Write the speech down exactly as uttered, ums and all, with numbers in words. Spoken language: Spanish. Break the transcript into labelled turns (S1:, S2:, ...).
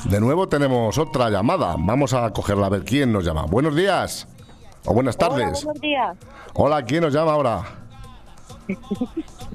S1: De nuevo tenemos otra llamada. Vamos a cogerla a ver quién nos llama. Buenos días. O buenas tardes.
S2: Hola, buenos días.
S1: Hola, ¿quién nos llama ahora?